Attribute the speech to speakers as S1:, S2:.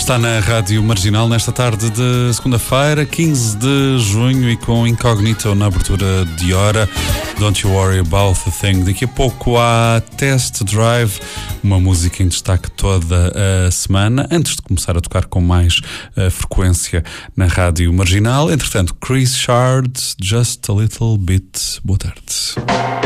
S1: Está na Rádio Marginal nesta tarde de segunda-feira, 15 de junho, e com Incognito na abertura de hora. Don't You Worry About a Thing. Daqui a pouco há Test Drive, uma música em destaque toda a semana, antes de começar a tocar com mais frequência na Rádio Marginal. Entretanto, Chris Shard, Just a Little Bit. Boa tarde.